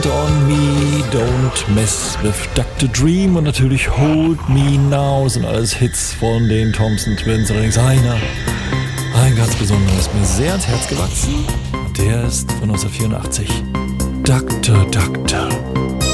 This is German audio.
Count on Me, Don't Mess with Dr. Dream und natürlich Hold Me Now sind alles Hits von den Thompson Twins. Allerdings ein ganz besonderer ist mir sehr ans Herz gewachsen. Der ist von 1984. Dr. Doctor.